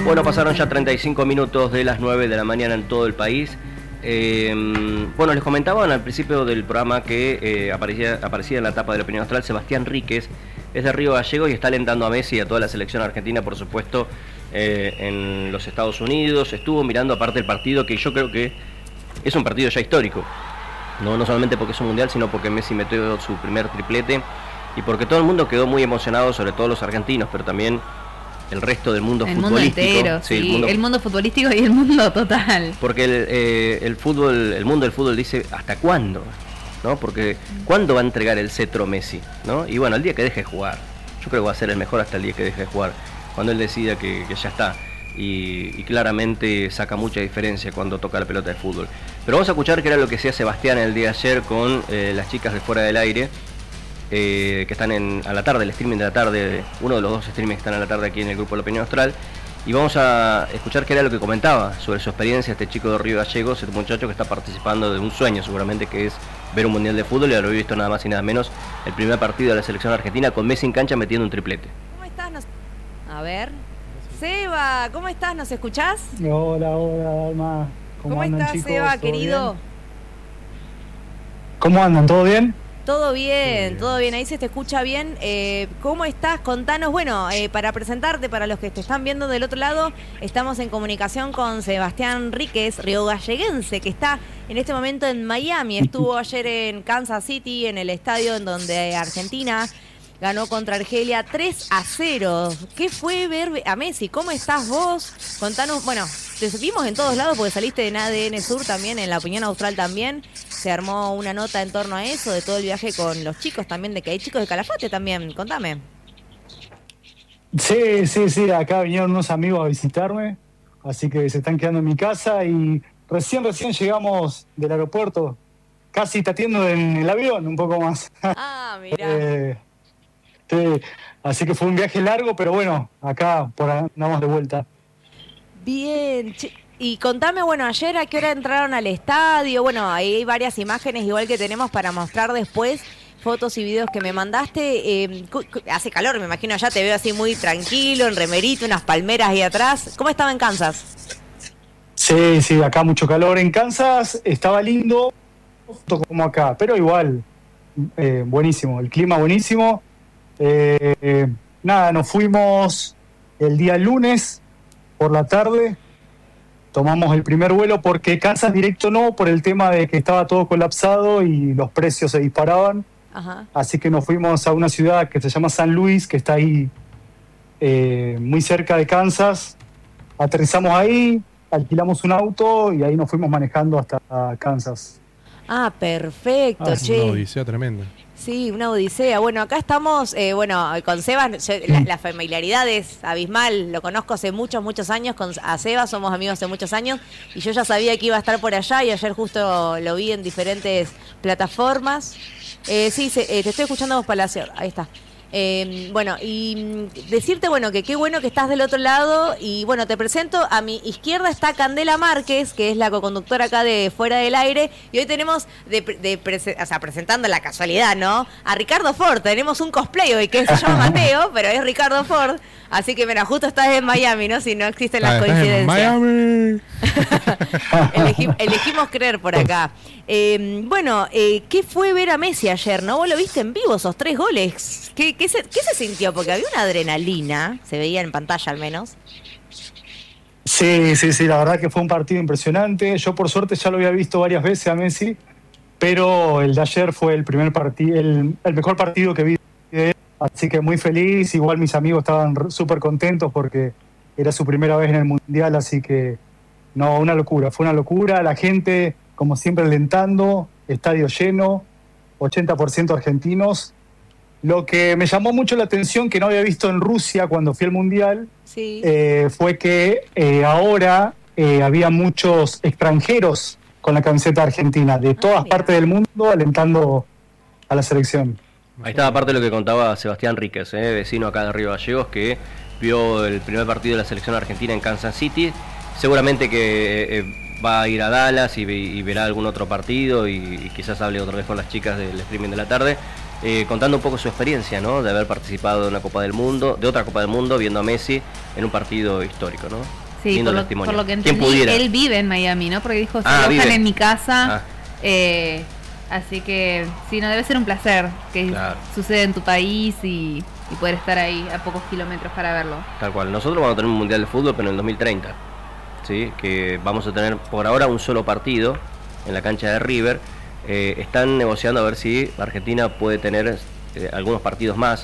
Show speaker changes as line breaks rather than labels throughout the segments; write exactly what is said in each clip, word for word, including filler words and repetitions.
Bueno, pasaron ya treinta y cinco minutos de las nueve de la mañana en todo el país. Eh, bueno, les comentaban al principio del programa que eh, aparecía, aparecía en la tapa de la opinión austral Sebastián Ríquez, es de Río Gallegos y está alentando a Messi y a toda la selección argentina, por supuesto, eh, en los Estados Unidos. Estuvo mirando aparte el partido, que yo creo que es un partido ya histórico, no, no solamente porque es un mundial, sino porque Messi metió su primer triplete y porque todo el mundo quedó muy emocionado, sobre todo los argentinos, pero también el resto del mundo
el
futbolístico.
Mundo entero,
sí,
sí,
el, mundo,
el mundo futbolístico y el mundo total.
Porque el, eh, el fútbol, el mundo del fútbol dice ¿hasta cuándo? ¿No? Porque ¿cuándo va a entregar el cetro Messi? ¿No? Y bueno, el día que deje de jugar. Yo creo que va a ser el mejor hasta el día que deje de jugar, cuando él decida que, que ya está. Y, y claramente saca mucha diferencia cuando toca la pelota de fútbol. Pero vamos a escuchar qué era lo que hacía Sebastián el día de ayer con eh, las chicas de Fuera del Aire, eh, que están en, a la tarde, el streaming de la tarde, uno de los dos streamings que están a la tarde aquí en el grupo de la Opinión Austral. Y vamos a escuchar qué era lo que comentaba sobre su experiencia este chico de Río Gallegos, este muchacho que está participando de un sueño seguramente, que es ver un mundial de fútbol, y lo he visto nada más y nada menos el primer partido de la selección argentina con Messi en cancha metiendo un triplete.
¿Cómo estás? Nos... A ver, Seba, ¿cómo estás? ¿Nos escuchás?
Hola, hola, Alma.
¿Cómo, ¿Cómo estás, chicos? Seba, querido?
Bien? ¿Cómo andan? ¿Todo bien?
Todo bien, todo bien, ahí se te escucha bien. Eh, ¿Cómo estás? Contanos, bueno, eh, para presentarte, para los que te están viendo del otro lado, estamos en comunicación con Sebastián Ríquez, riogalleguense, que está en este momento en Miami. Estuvo ayer en Kansas City, en el estadio en donde Argentina ganó contra Argelia tres a cero. ¿Qué fue ver a Messi? ¿Cómo estás vos? Contanos, bueno, te vimos en todos lados porque saliste en A D N Sur también, en la Opinión Austral también. Se armó una nota en torno a eso, de todo el viaje con los chicos también, de que hay chicos de Calafate también. Contame.
Sí, sí, sí, acá vinieron unos amigos a visitarme, así que se están quedando en mi casa y recién, recién llegamos del aeropuerto, casi tateando en el avión, un poco más.
Ah, mirá.
eh, sí, así que fue un viaje largo, pero bueno, acá por andamos de vuelta.
Bien, che. Y contame, bueno, ayer a qué hora entraron al estadio. Bueno, ahí hay varias imágenes igual que tenemos para mostrar después, fotos y videos que me mandaste. Eh, hace calor, me imagino, allá te veo así muy tranquilo, en remerito, unas palmeras ahí atrás. ¿Cómo estaba en Kansas?
Sí, sí, acá mucho calor. En Kansas estaba lindo, como acá, pero igual, eh, buenísimo, el clima buenísimo. Eh, eh, nada, nos fuimos el día lunes por la tarde. Tomamos el primer vuelo porque Kansas directo no, por el tema de que estaba todo colapsado y los precios se disparaban.
Ajá.
Así que nos fuimos a una ciudad que se llama San Luis, que está ahí eh, muy cerca de Kansas. Aterrizamos ahí, alquilamos un auto y ahí nos fuimos manejando hasta Kansas.
Ah, perfecto,
ah,
che.
Es una odisea tremenda.
Sí, una odisea. Bueno, acá estamos, eh, bueno, con Seba, la, la familiaridad es abismal, lo conozco hace muchos, muchos años, con a Seba somos amigos hace muchos años, y yo ya sabía que iba a estar por allá, y ayer justo lo vi en diferentes plataformas. Eh, sí, se, eh, te estoy escuchando vos, Palacio, ahí está. Eh, bueno, y decirte, bueno, que qué bueno que estás del otro lado. Y bueno, te presento, a mi izquierda está Candela Márquez, que es la coconductora acá de Fuera del Aire. Y hoy tenemos, de, de prese, o sea, presentando la casualidad, ¿no? A Ricardo Ford. Tenemos un cosplay hoy que se llama Mateo, pero es Ricardo Ford. Así que mira, justo estás en Miami, ¿no? Si no existen las
ah,
coincidencias.
En Miami.
Elegim, elegimos creer por acá. Eh, bueno, eh, ¿qué fue ver a Messi ayer, no? Vos lo viste en vivo, esos tres goles. ¿Qué, qué, se, ¿Qué se sintió? Porque había una adrenalina, se veía en pantalla al menos.
Sí, sí, sí, la verdad que fue un partido impresionante. Yo por suerte ya lo había visto varias veces a Messi, pero el de ayer fue el primer partido, el, el mejor partido que vi de él. Así que muy feliz, igual mis amigos estaban súper contentos porque era su primera vez en el Mundial, así que no, una locura, fue una locura. La gente, como siempre, alentando, estadio lleno, ochenta por ciento argentinos. Lo que me llamó mucho la atención, que no había visto en Rusia cuando fui al Mundial,
sí.
eh, fue que eh, ahora eh, había muchos extranjeros con la camiseta argentina, de todas
ah,
partes del mundo, alentando a la selección.
Ahí estaba parte de lo que contaba Sebastián Ríquez, ¿eh? Vecino acá de Río Gallegos, que vio el primer partido de la selección argentina en Kansas City. Seguramente que eh, va a ir a Dallas y, y verá algún otro partido y, y quizás hable otra vez con las chicas del streaming de la tarde, eh, contando un poco su experiencia, ¿no? De haber participado de una Copa del Mundo, de otra Copa del Mundo, viendo a Messi en un partido histórico, ¿no?
Sí,
lindo
por lo,
testimonio.
por lo que
¿Quién
entendí,
pudiera?
él vive en Miami, ¿no? Porque dijo, se
Ah,
alojan
vive.
en mi casa.
Ah.
Eh, así que, sí, no, debe ser un placer que
Claro.
suceda en tu país y, y poder estar ahí a pocos kilómetros para verlo.
Tal cual. Nosotros vamos a tener un mundial de fútbol, pero en el dos mil treinta. ¿Sí? Que vamos a tener por ahora un solo partido en la cancha de River. Eh, están negociando a ver si Argentina puede tener eh, algunos partidos más.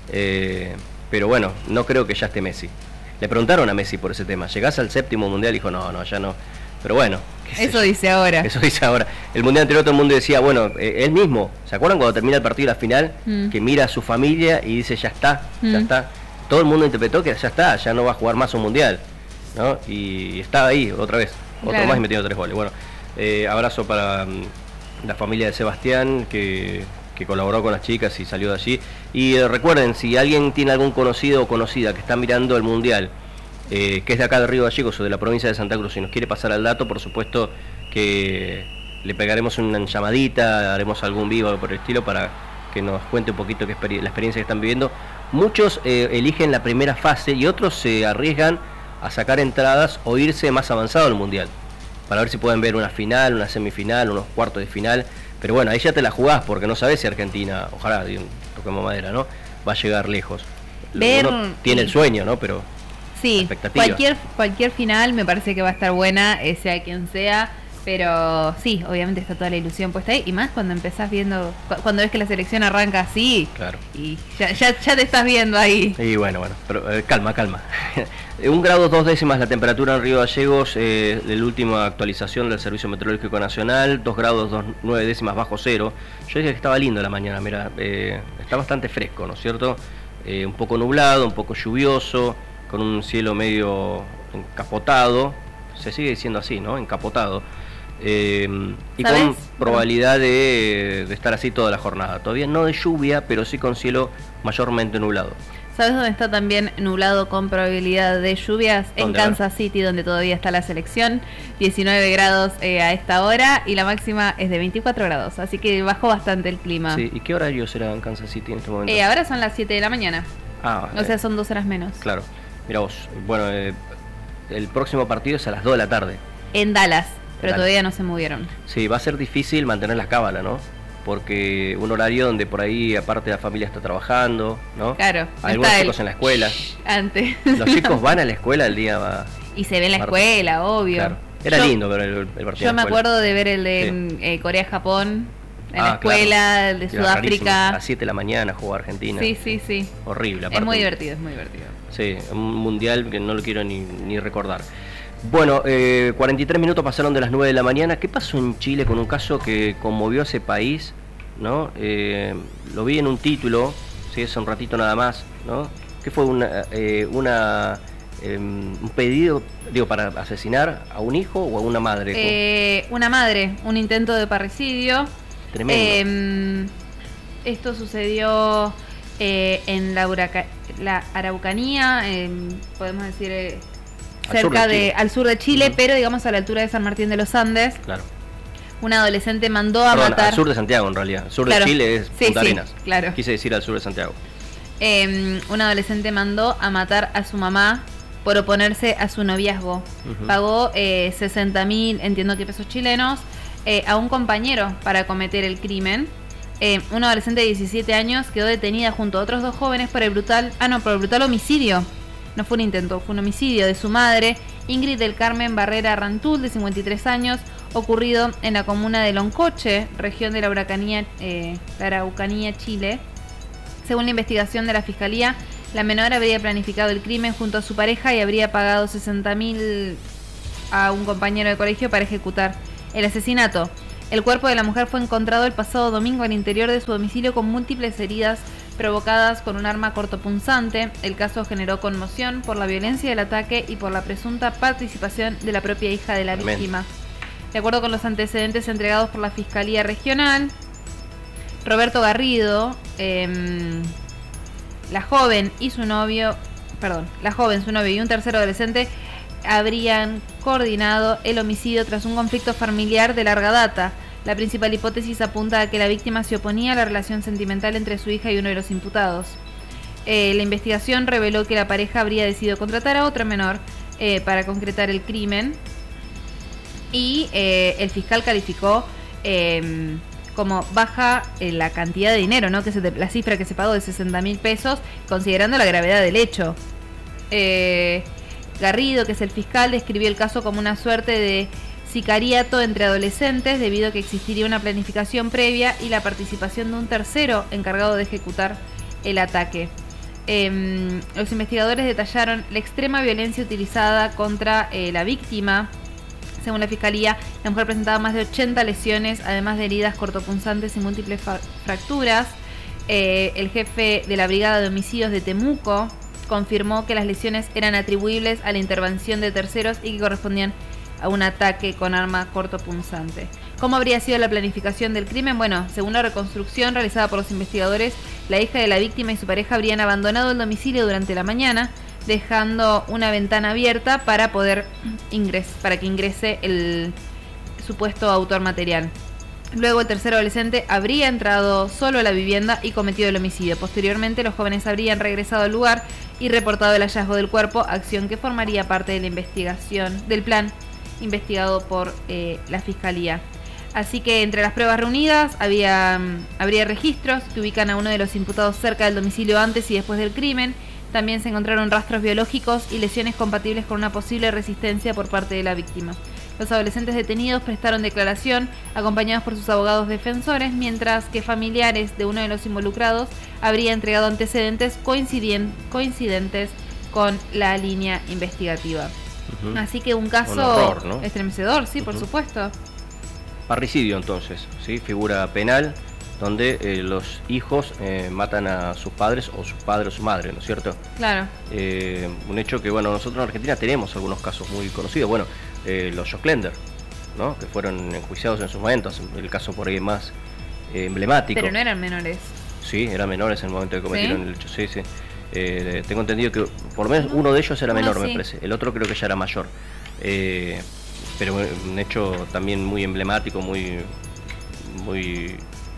Eh, pero bueno, no creo que ya esté Messi. Le preguntaron a Messi por ese tema. ¿Llegás al séptimo mundial? Dijo, no, no, ya no. Pero bueno. qué sé
Eso
yo.
dice ahora.
Eso dice ahora. El mundial anterior todo el mundo decía, bueno, eh, él mismo, ¿se acuerdan cuando termina el partido y la final?
Mm.
Que mira a su familia y dice, ya está, ya
Mm.
está. Todo el mundo interpretó que ya está, ya no va a jugar más un mundial, ¿no? Y estaba ahí otra vez, otro
Claro.
más y metiendo tres goles. Bueno, eh, abrazo para mm, la familia de Sebastián, que, que colaboró con las chicas y salió de allí. Y eh, recuerden, si alguien tiene algún conocido o conocida que está mirando el mundial, eh, que es de acá de Río Gallegos o de la provincia de Santa Cruz, y nos quiere pasar al dato, por supuesto que le pegaremos una llamadita, haremos algún vivo por el estilo para que nos cuente un poquito qué experi- la experiencia que están viviendo. Muchos eh, eligen la primera fase y otros se arriesgan a sacar entradas o irse más avanzado al mundial, para ver si pueden ver una final, una semifinal, unos cuartos de final. Pero bueno, ahí ya te la jugás porque no sabés si Argentina, ojalá, digo, toquemos madera, ¿no? Va a llegar lejos.
Ver-
Uno tiene el sueño, ¿no? Pero
Sí,
expectativa.
cualquier cualquier final me parece que va a estar buena, eh, sea quien sea, pero sí, obviamente está toda la ilusión puesta ahí, y más cuando empezás viendo, cu- cuando ves que la selección arranca así,
claro.
y ya, ya, ya te estás viendo ahí.
Y bueno, bueno, pero eh, calma, calma. Un grado dos décimas la temperatura en Río Gallegos, eh, de la última actualización del Servicio Meteorológico Nacional, dos grados dos, nueve décimas bajo cero. Yo dije que estaba lindo la mañana, mira, eh, está bastante fresco, ¿no es cierto? Eh, un poco nublado, un poco lluvioso, con un cielo medio encapotado, se sigue diciendo así, ¿no? Encapotado. Eh, y
¿Sabes?
con probabilidad de, de estar así toda la jornada. Todavía no de lluvia, pero sí con cielo mayormente nublado.
¿Sabes dónde está también nublado con probabilidad de lluvias? En
¿Dónde? A ver.
Kansas City, donde todavía está la selección, diecinueve grados eh, a esta hora, y la máxima es de veinticuatro grados, así que bajó bastante el clima.
Sí, ¿y qué horario será en Kansas City en este momento?
Eh, ahora son las siete de la mañana,
ah,
o sea,
eh,
son dos horas menos.
claro. Mira vos, bueno, eh, el próximo partido es a las dos de la tarde.
En Dallas, pero
Dallas.
todavía no se movieron.
Sí, va a ser difícil mantener la cábala, ¿no? Porque un horario donde por ahí, aparte la familia está trabajando, ¿no?
Claro,
Hay algunos
está
chicos
el-
en la escuela.
Antes.
Los chicos van a la escuela el día... Va,
Y se ve en la
martes.
escuela, obvio.
Claro. Era
Yo-
lindo ver el, el partido.
Yo
en la
me
escuela.
acuerdo de ver el de
Sí.
mm, eh, Corea-Japón en
Ah,
la escuela,
claro.
el de
Era rarísimo. A
Sudáfrica.
las siete de la mañana jugó Argentina.
Sí, sí, sí.
Horrible.
Es
aparte.
muy divertido, es muy divertido.
Sí, un mundial que no lo quiero ni, ni recordar. Bueno, eh, cuarenta y tres minutos pasaron de las nueve de la mañana. ¿Qué pasó en Chile con un caso que conmovió a ese país? ¿No? Eh, lo vi en un título, sí, hace un ratito nada más, ¿no? Que fue una, eh, una eh, un pedido, digo, para asesinar a un hijo o a una madre.
Eh, una madre, un intento de parricidio.
Tremendo.
Eh, esto sucedió eh, en la, Huraca- la Araucanía, eh, podemos decir eh,
Al sur
cerca
de
de,
Chile.
al sur de Chile,
Ujú.
pero digamos a la altura de San Martín de los Andes.
Claro.
Un adolescente mandó a
Perdón,
matar.
al sur de Santiago en realidad. Al sur
Claro.
de Chile es
Sí,
Punta
sí,
Arenas.
claro.
Quise decir al sur de Santiago.
Eh, un adolescente mandó a matar a su mamá por oponerse a su noviazgo.
Ujú.
Pagó eh, sesenta mil, entiendo que pesos chilenos, eh, a un compañero para cometer el crimen. Eh, un adolescente de diecisiete años quedó detenida junto a otros dos jóvenes por el brutal, ah no, por el brutal homicidio. No fue un intento, fue un homicidio de su madre, Ingrid del Carmen Barrera Rantul, de cincuenta y tres años, ocurrido en la comuna de Loncoche, región de la Araucanía, eh, la Araucanía, Chile. Según la investigación de la Fiscalía, la menor habría planificado el crimen junto a su pareja y habría pagado sesenta mil a un compañero de colegio para ejecutar el asesinato. El cuerpo de la mujer fue encontrado el pasado domingo al interior de su domicilio con múltiples heridas provocadas con un arma cortopunzante. El caso generó conmoción por la violencia del ataque y por la presunta participación de la propia hija de la
Tremendo.
víctima. De acuerdo con los antecedentes entregados por la Fiscalía Regional, Roberto Garrido, eh, la joven y su novio, perdón, la joven, su novio y un tercer adolescente habrían coordinado el homicidio tras un conflicto familiar de larga data. La principal hipótesis apunta a que la víctima se oponía a la relación sentimental entre su hija y uno de los imputados. Eh, la investigación reveló que la pareja habría decidido contratar a otro menor eh, para concretar el crimen. Y eh, el fiscal calificó eh, como baja eh, la cantidad de dinero, ¿no? Que se, la cifra que se pagó de sesenta mil pesos, considerando la gravedad del hecho. Eh, Garrido, que es el fiscal, describió el caso como una suerte de sicariato entre adolescentes, debido a que existiría una planificación previa y la participación de un tercero encargado de ejecutar el ataque. Eh, los investigadores detallaron la extrema violencia utilizada contra eh, la víctima. Según la Fiscalía, la mujer presentaba más de ochenta lesiones, además de heridas cortopunzantes y múltiples fracturas. Eh, el jefe de la Brigada de Homicidios de Temuco confirmó que las lesiones eran atribuibles a la intervención de terceros y que correspondían a un ataque con arma cortopunzante. ¿Cómo habría sido la planificación del crimen? Bueno, según la reconstrucción realizada por los investigadores, la hija de la víctima y su pareja habrían abandonado el domicilio durante la mañana, dejando una ventana abierta para poder ingres, para que ingrese el supuesto autor material. Luego el tercer adolescente habría entrado solo a la vivienda y cometido el homicidio. Posteriormente los jóvenes habrían regresado al lugar y reportado el hallazgo del cuerpo, acción que formaría parte de la investigación, del plan investigado por eh, la Fiscalía. Así que entre las pruebas reunidas había, habría registros que ubican a uno de los imputados cerca del domicilio antes y después del crimen. También se encontraron rastros biológicos y lesiones compatibles con una posible resistencia por parte de la víctima. Los adolescentes detenidos prestaron declaración, acompañados por sus abogados defensores, mientras que familiares de uno de los involucrados habría entregado antecedentes coinciden- coincidentes con la línea investigativa. Uh-huh. Así que un caso un horror, ¿no? Estremecedor, sí, uh-huh. Por supuesto.
Parricidio, entonces, ¿sí? Figura penal donde eh, los hijos eh, matan a sus padres o su padre o su madre, ¿no es cierto?
Claro.
Eh, un hecho que, bueno, nosotros en Argentina tenemos algunos casos muy conocidos. Bueno, eh, los Joclender, ¿no? Que fueron enjuiciados en sus momentos, el caso por ahí más eh, emblemático.
Pero no eran menores.
Sí, eran menores en el momento que cometieron ¿Sí? el hecho, sí, sí. Eh, tengo entendido que por lo menos uno de ellos era menor, sí. me parece. El otro creo que ya era mayor. Eh, pero un hecho también muy emblemático, muy... muy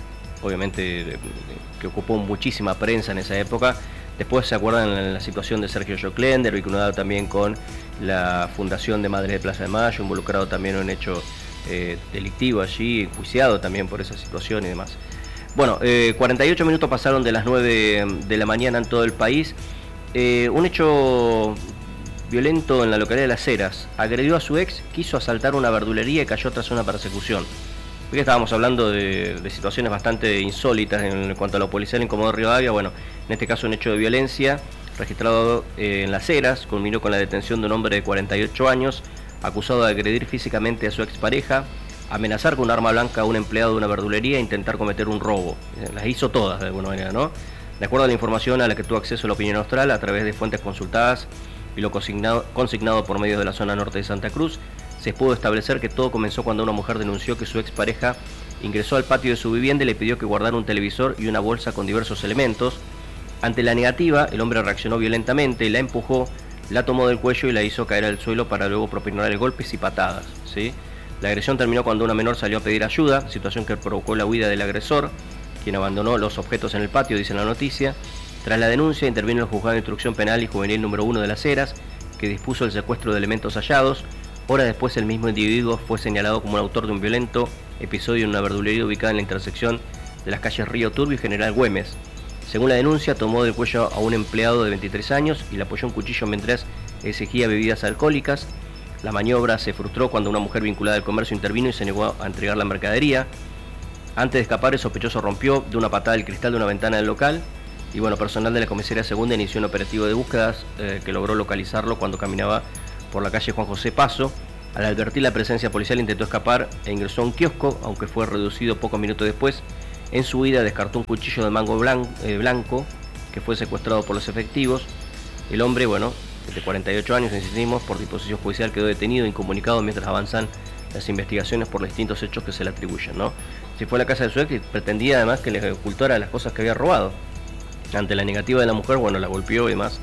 obviamente que ocupó muchísima prensa en esa época. Después se acuerdan la situación de Sergio Joclender, vinculado también con la Fundación de Madres de Plaza de Mayo, involucrado también en un hecho eh, delictivo allí, enjuiciado también por esa situación y demás. Bueno, eh, cuarenta y ocho minutos pasaron de las nueve de la mañana en todo el país. Eh, un hecho violento en la localidad de Las Heras. Agredió a su ex, quiso asaltar una verdulería y cayó tras una persecución. Porque estábamos hablando de, de situaciones bastante insólitas en cuanto a lo policial en Comodoro Rivadavia. Bueno, en este caso un hecho de violencia registrado eh, en Las Heras, culminó con la detención de un hombre de cuarenta y ocho años, acusado de agredir físicamente a su expareja, amenazar con un arma blanca a un empleado de una verdulería e intentar cometer un robo. Las hizo todas de alguna manera, ¿no? De acuerdo a la información a la que tuvo acceso la Opinión Austral a través de fuentes consultadas y lo consignado, consignado por medios de la zona norte de Santa Cruz, se pudo establecer que todo comenzó cuando una mujer denunció que su expareja ingresó al patio de su vivienda y le pidió que guardara un televisor y una bolsa con diversos elementos. Ante la negativa, el hombre reaccionó violentamente, la empujó, la tomó del cuello y la hizo caer al suelo para luego propinarle golpes y patadas, ¿sí? La agresión terminó cuando una menor salió a pedir ayuda, situación que provocó la huida del agresor, quien abandonó los objetos en el patio, dice la noticia. Tras la denuncia, intervino el Juzgado de Instrucción Penal y Juvenil número uno de Las Heras, que dispuso el secuestro de elementos hallados. Horas después, el mismo individuo fue señalado como el autor de un violento episodio en una verdulería ubicada en la intersección de las calles Río Turbio y General Güemes. Según la denuncia, tomó del cuello a un empleado de veintitrés años y le apoyó un cuchillo mientras exigía bebidas alcohólicas. La maniobra se frustró cuando una mujer vinculada al comercio intervino y se negó a entregar la mercadería. Antes de escapar, el sospechoso rompió de una patada el cristal de una ventana del local. Y bueno, personal de la comisaría segunda inició un operativo de búsquedas eh, que logró localizarlo cuando caminaba por la calle Juan José Paso. Al advertir la presencia policial intentó escapar e ingresó a un kiosco, aunque fue reducido pocos minutos después. En su huida descartó un cuchillo de mango blanco, eh, blanco que fue secuestrado por los efectivos. El hombre, bueno, de cuarenta y ocho años, insistimos, por disposición judicial quedó detenido e incomunicado mientras avanzan las investigaciones por los distintos hechos que se le atribuyen, ¿no? Si fue a la casa de su ex y pretendía además que le ocultara las cosas que había robado. Ante la negativa de la mujer, bueno, la golpeó y demás.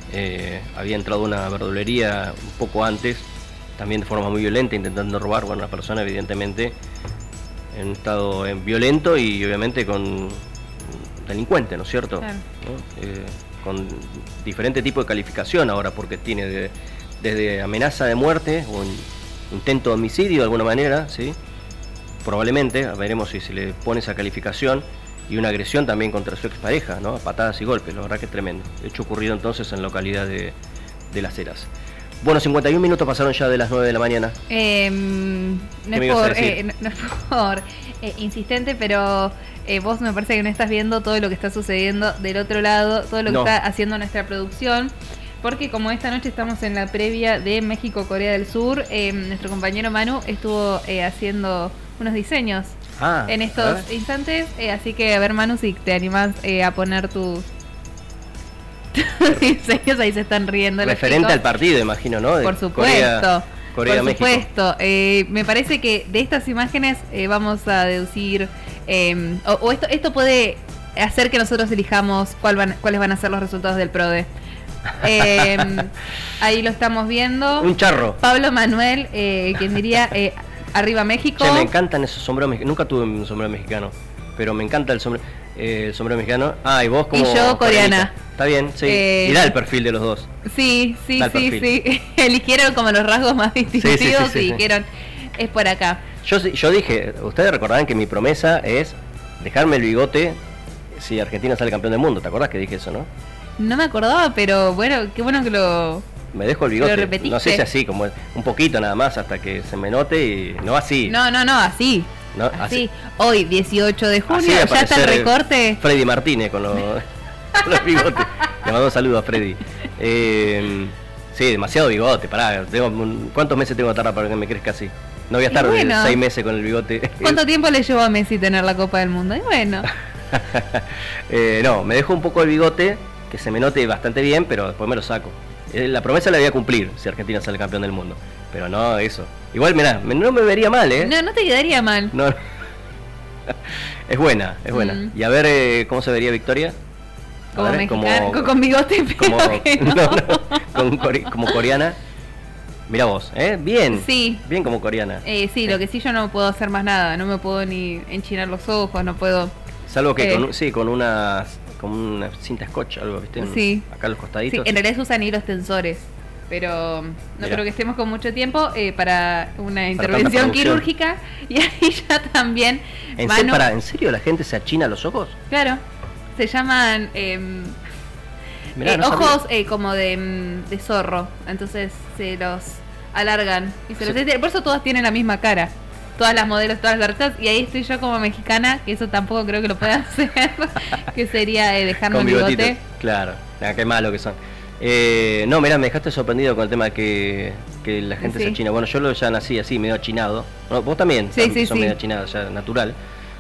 Eh, había entrado a una verdulería un poco antes, también de forma muy violenta, intentando robar, bueno, una persona evidentemente en un estado eh, violento y obviamente con delincuente, ¿no es cierto? Claro. ¿No? Eh, con diferente tipo de calificación ahora, porque tiene de, desde amenaza de muerte o un intento de homicidio de alguna manera, ¿sí? Probablemente, veremos si se le pone esa calificación, y una agresión también contra su expareja, ¿no? Patadas y golpes, la verdad que es tremendo. Hecho ocurrido entonces en la localidad de, de Las Heras. Bueno, cincuenta y un minutos pasaron ya de las nueve de la mañana.
Eh, no, es por, eh, no, no es por eh, insistente, pero eh, vos me parece que no estás viendo todo lo que está sucediendo del otro lado, todo lo que
No.
está haciendo nuestra producción. Porque como esta noche estamos en la previa de México-Corea del Sur, eh, nuestro compañero Manu estuvo eh, haciendo unos diseños
Ah,
en
a
estos
ver.
instantes. Eh, así que, a ver, Manu, si te animás eh, a poner tus, tus diseños. Ahí se están riendo los
Referente
chicos.
al partido, imagino, ¿no? De
Por supuesto.
Corea, Corea
Por
México.
supuesto. Eh, me parece que de estas imágenes eh, vamos a deducir, eh, o, o esto, esto puede hacer que nosotros elijamos cuál van, cuáles van a ser los resultados del PRODE. Eh, ahí lo estamos viendo.
Un charro.
Pablo Manuel, eh, quien diría eh, arriba México.
Che, me encantan esos sombreros mexicanos. Nunca tuve un sombrero mexicano, pero me encanta el sombrero, eh, el sombrero mexicano. Ah, y vos como...
Y yo coreana.
Está bien, sí.
Eh,
y da el perfil de los dos.
Sí, sí,
Da el
sí,
perfil.
sí. Eligieron como los rasgos más distintivos
Sí, sí, sí, sí,
y
sí.
dijeron, es por acá.
Yo, yo dije, ustedes recordarán que mi promesa es dejarme el bigote si Argentina sale campeón del mundo. ¿Te acordás que dije eso, no?
No me acordaba, pero bueno, qué bueno que lo...
Me dejo el bigote.
¿Lo repetiste?
No sé si así, como un poquito nada más hasta que se me note y no así.
No, no, no, así.
No,
así.
así.
Hoy, dieciocho de
Así
junio,
de
ya está el
aparecer, eh,
recorte.
Freddy Martínez con los, con los bigotes. Le mando un saludo a Freddy. Eh, sí, demasiado bigote, pará. Tengo un- ¿Cuántos meses tengo que tardar para que me crezca así? No voy a
Y
estar
bueno.
seis meses con el bigote.
¿Cuánto tiempo le llevó a Messi tener la Copa del Mundo? Y bueno,
Eh, no, me dejo un poco el bigote, que se me note bastante bien, pero después me lo saco. Eh, La promesa la voy a cumplir si Argentina sale campeón del mundo. Pero no eso. Igual, mirá, me- no me vería mal, ¿eh?
no, no te quedaría mal.
No, no. Es buena, es buena.
Mm.
Y a ver eh, cómo se vería Victoria. A
Como
ver,
mexicano, con, con bigote, pero
como,
que no.
no, no, con core- como coreana. Mira vos, ¿eh? Bien.
Sí.
Bien como coreana.
Eh, sí, lo que sí, yo no puedo hacer más nada. No me puedo ni enchinar los ojos, no puedo...
Salvo que
eh.
con, sí, con una, con una cinta scotch, algo, ¿viste? En-
Sí.
Acá a los
Sí,
costaditos.
en realidad se usan hilos tensores, pero no
Mirá.
creo que estemos con mucho tiempo eh, para una
tanta
intervención
producción.
quirúrgica. Y ahí ya también,
¿En,
Manu,
serio, pará, ¿En serio la gente se achina los ojos?
claro, se llaman eh,
Mirá,
eh,
no sabía.
ojos eh, como de, mm, de zorro, entonces se los alargan y se los
Sí.
estiran. Por eso todas tienen la misma cara. Todas las modelos, todas las artistas, y ahí estoy yo como mexicana, que eso tampoco creo que lo pueda hacer, que sería eh, dejarme
Con
el bigote.
bigotitos. Claro, ah, qué malo que son. Eh, no, mirá, me dejaste sorprendido con el tema de que, que la gente
Sí.
se achina. Bueno, yo lo ya nací así, medio achinado. No, vos también,
Sí,
tam-
sí,
sos
sí.
medio achinado, ya natural.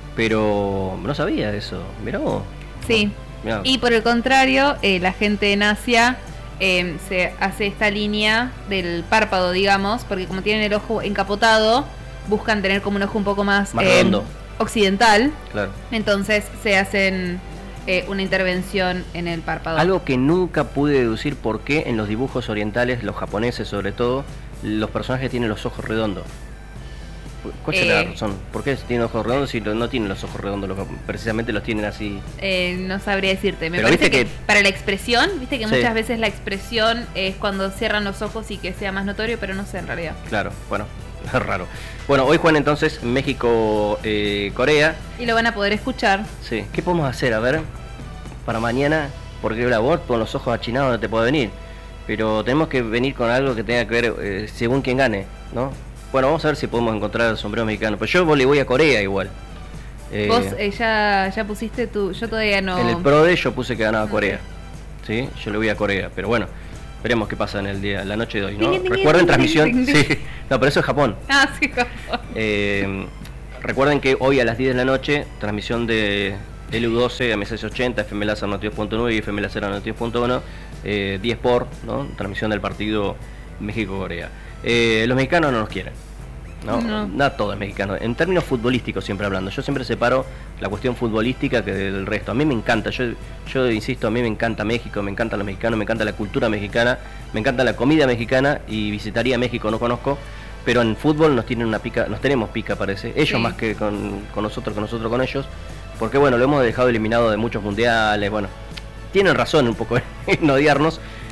Pero no sabía eso. Mirá vos.
Sí.
Mirá.
Y por el contrario, eh, la gente en Asia eh, se hace esta línea del párpado, digamos, porque como tienen el ojo encapotado, buscan tener como un ojo un poco más,
Más
eh,
redondo.
occidental.
Claro.
Entonces se hacen eh, una intervención en el párpado.
Algo que nunca pude deducir por qué en los dibujos orientales, los japoneses sobre todo, los personajes tienen los ojos redondos. ¿Cuál es la
Eh.
razón? ¿Por qué tienen ojos redondos si no tienen los ojos redondos? Los, jap- precisamente los tienen así.
Eh, no sabría decirte. Me
Pero
parece
viste
que,
que-
para la expresión, viste que
Sí.
muchas veces la expresión es cuando cierran los ojos y que sea más notorio, pero no sé en realidad.
Claro, bueno, raro. Bueno, hoy juegan entonces México-Corea.
Y lo van a poder escuchar.
Sí. ¿Qué podemos hacer? A ver, para mañana, porque la vos con los ojos achinados no te puede venir. Pero tenemos que venir con algo que tenga que ver eh, según quien gane, ¿no? Bueno, vamos a ver si podemos encontrar el sombrero mexicano. Pero yo le voy a Corea igual. Eh,
Vos eh, ya, ya pusiste tu... Yo todavía no...
En el PRODE yo puse que ganaba Corea. ¿Sí? Yo le voy a Corea. Pero bueno, veremos qué pasa en el día, la noche de hoy, ¿no?
Ding, ding,
Recuerden
ding,
transmisión.
ding, ding,
Sí.
ding.
No, pero eso es Japón.
Ah, sí, como-
Eh, recuerden que hoy a las diez de la noche, transmisión de L U doce, M seiscientos ochenta, F M Láser noventa y dos punto nueve y F M Láser noventa y dos punto uno, eh, diez por, ¿no? Transmisión del partido México-Corea. Eh, los mexicanos no nos quieren. No,
No.
nada, todo es mexicano. En términos futbolísticos siempre hablando, yo siempre separo la cuestión futbolística que del resto. A mí me encanta, yo, yo insisto, a mí me encanta México, me encantan los mexicanos, me encanta la cultura mexicana, me encanta la comida mexicana y visitaría México, no conozco, pero en fútbol nos tienen una pica, nos tenemos pica parece, ellos
Sí.
más que con, con nosotros, con nosotros con ellos, porque bueno, lo hemos dejado eliminado de muchos mundiales, bueno, tienen razón un poco en odiarnos.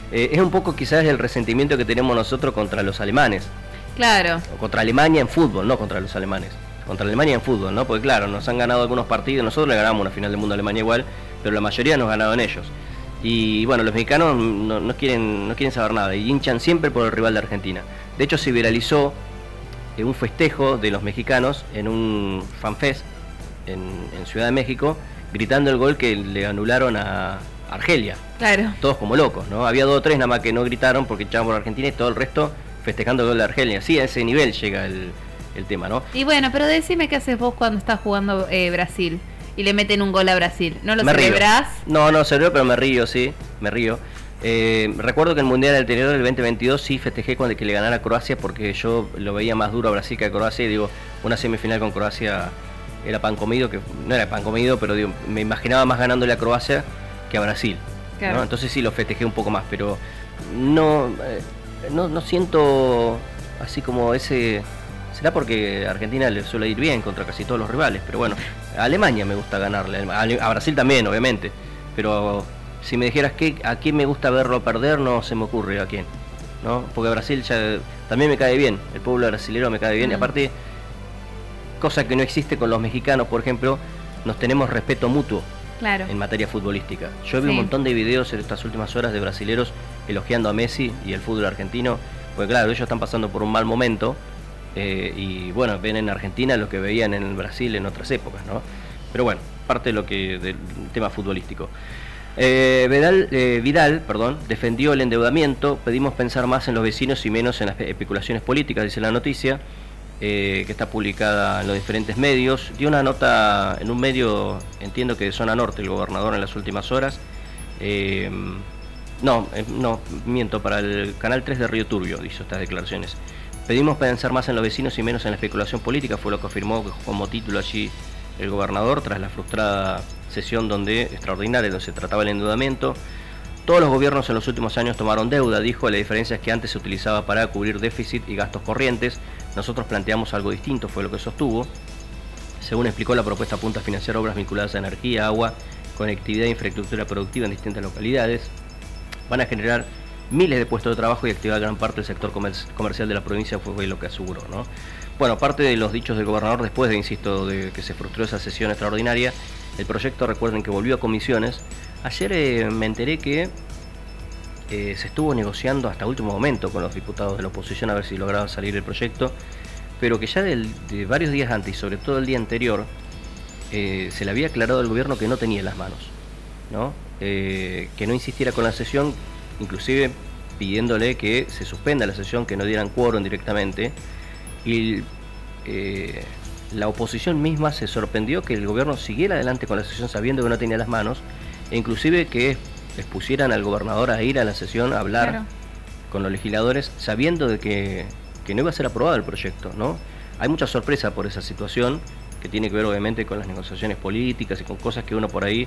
Eh, es un poco quizás el resentimiento que tenemos nosotros contra los alemanes.
Claro.
O contra Alemania en fútbol, no contra los alemanes. Contra Alemania en fútbol, ¿no? Porque claro, nos han ganado algunos partidos, nosotros le ganamos una final del mundo a Alemania igual, pero la mayoría nos ganaron ellos. Y bueno, los mexicanos no, no quieren no quieren saber nada y hinchan siempre por el rival de Argentina. De hecho, se viralizó eh, un festejo de los mexicanos en un fanfest en, en Ciudad de México, gritando el gol que le anularon a Argelia.
Claro.
Todos como locos, ¿no? Había dos o tres nada más que no gritaron porque echaban por Argentina y todo el resto festejando el gol de Argelia. Sí, a ese nivel llega el, el tema, ¿no?
Y bueno, pero decime qué haces vos cuando estás jugando eh, Brasil y le meten un gol a Brasil. ¿No lo
Me río.
celebrás?
No, no celebro, pero me río, sí, me río. Eh, recuerdo que el Mundial anterior, el veinte veintidós, sí festejé cuando que le ganara a Croacia porque yo lo veía más duro a Brasil que a Croacia y digo, una semifinal con Croacia era pan comido, que no era pan comido, pero digo, me imaginaba más ganándole a Croacia que a Brasil,
Claro.
¿no? Entonces sí lo festejé un poco más, pero no, eh, no, no siento así como ese... Será porque a Argentina le suele ir bien contra casi todos los rivales, pero bueno, a Alemania me gusta ganarle, a Brasil también, obviamente, pero si me dijeras que a quién me gusta verlo perder, no se me ocurre a quién, ¿no? Porque Brasil ya también me cae bien, el pueblo brasileño me cae bien,
Mm.
y aparte, cosa que no existe con los mexicanos, por ejemplo, nos tenemos respeto mutuo
Claro.
en materia futbolística. Yo vi
Sí.
un montón de videos en estas últimas horas de brasileros elogiando a Messi y el fútbol argentino, porque claro, ellos están pasando por un mal momento, eh, y bueno, ven en Argentina lo que veían en Brasil en otras épocas, ¿no? Pero bueno, parte de lo que del tema futbolístico. Eh, Vidal, eh, Vidal perdón, defendió el endeudamiento, pedimos pensar más en los vecinos y menos en las especulaciones políticas, dice la noticia, eh, que está publicada en los diferentes medios. Dio una nota en un medio, entiendo que de Zona Norte, el gobernador en las últimas horas. Eh, no, eh, no, miento, para el Canal tres de Río Turbio hizo estas declaraciones. Pedimos pensar más en los vecinos y menos en la especulación política, fue lo que afirmó como título allí el gobernador tras la frustrada sesión donde extraordinaria donde se trataba el endeudamiento. Todos los gobiernos en los últimos años tomaron deuda, dijo, la diferencia es que antes se utilizaba para cubrir déficit y gastos corrientes, nosotros planteamos algo distinto, fue lo que sostuvo. Según explicó, la propuesta apunta a financiar obras vinculadas a energía, agua, conectividad e infraestructura productiva en distintas localidades. Van a generar miles de puestos de trabajo y activar gran parte del sector comer comercial de la provincia, fue lo que aseguró, ¿no? Bueno, aparte de los dichos del gobernador, después de, insisto, de que se frustró esa sesión extraordinaria, el proyecto, recuerden que volvió a comisiones. Ayer eh, me enteré que eh, se estuvo negociando hasta último momento con los diputados de la oposición a ver si lograban salir el proyecto, pero que ya del, de varios días antes y sobre todo el día anterior eh, se le había aclarado al gobierno que no tenía en las manos, ¿no? Eh, que no insistiera con la sesión, inclusive pidiéndole que se suspenda la sesión, que no dieran quórum directamente, y eh, la oposición misma se sorprendió que el gobierno siguiera adelante con la sesión sabiendo que no tenía las manos, e inclusive que expusieran al gobernador a ir a la sesión a hablar
Claro.
con los legisladores sabiendo de que, que no iba a ser aprobado el proyecto, ¿no? Hay mucha sorpresa por esa situación que tiene que ver obviamente con las negociaciones políticas y con cosas que uno por ahí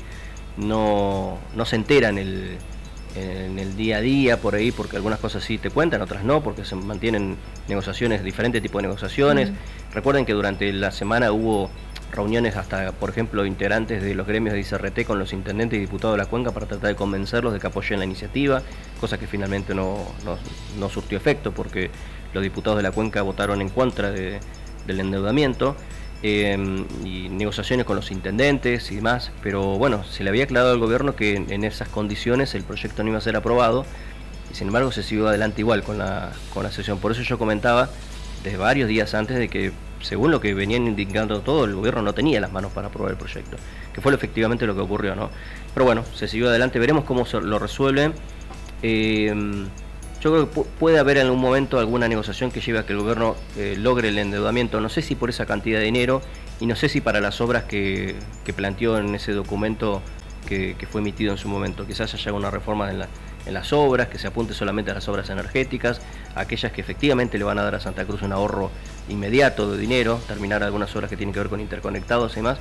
no, no se entera en el, en el día a día por ahí, porque algunas cosas sí te cuentan, otras no, porque se mantienen negociaciones, diferentes tipos de negociaciones.
Mm.
Recuerden que durante la semana hubo reuniones hasta, por ejemplo, integrantes de los gremios de I C R T con los intendentes y diputados de la cuenca para tratar de convencerlos de que apoyen la iniciativa, cosa que finalmente no, no, no surtió efecto porque los diputados de la cuenca votaron en contra de, del endeudamiento. Eh, y negociaciones con los intendentes y demás, pero bueno, se le había aclarado al gobierno que en, en esas condiciones el proyecto no iba a ser aprobado y sin embargo se siguió adelante igual con la, con la sesión. Por eso yo comentaba desde varios días antes de que, según lo que venían indicando todo, el gobierno no tenía las manos para aprobar el proyecto, que fue efectivamente lo que ocurrió, ¿no? Pero bueno, se siguió adelante, veremos cómo se lo resuelven. Eh, Yo creo que pu puede haber en algún momento alguna negociación que lleve a que el gobierno eh, logre el endeudamiento, no sé si por esa cantidad de dinero y no sé si para las obras que, que planteó en ese documento que, que fue emitido en su momento. Quizás haya una reforma en, la, en las obras, que se apunte solamente a las obras energéticas, aquellas que efectivamente le van a dar a Santa Cruz un ahorro inmediato de dinero, terminar algunas obras que tienen que ver con interconectados y demás.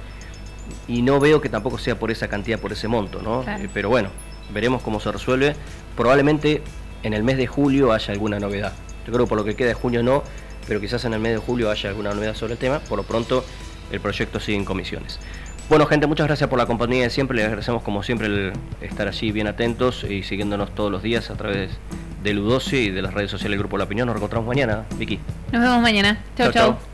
Y no veo que tampoco sea por esa cantidad, por ese monto, ¿no?
Claro.
Eh, pero bueno, veremos cómo se resuelve. Probablemente en el mes de julio haya alguna novedad. Yo creo que por lo que queda de junio no, pero quizás en el mes de julio haya alguna novedad sobre el tema. Por lo pronto, el proyecto sigue en comisiones. Bueno, gente, muchas gracias por la compañía de siempre. Les agradecemos como siempre el estar allí bien atentos y siguiéndonos todos los días a través de Ludosi y de las redes sociales del Grupo La Opinión. Nos reencontramos mañana, Vicky.
Nos vemos mañana. Chau,
Chau,
chau.
chau.